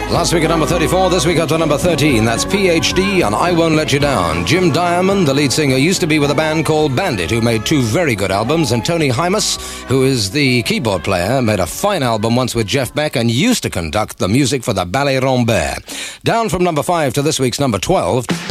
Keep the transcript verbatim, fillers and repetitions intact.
Last week at number thirty-four, this week up to number thirteen. That's P H D and I Won't Let You Down. Jim Diamond, the lead singer, used to be with a band called Bandit, who made two very good albums, and Tony Hymas, who is the keyboard player, made a fine album once with Jeff Beck and used to conduct the music for the Ballet Rambert. Down from number five to this week's number twelve.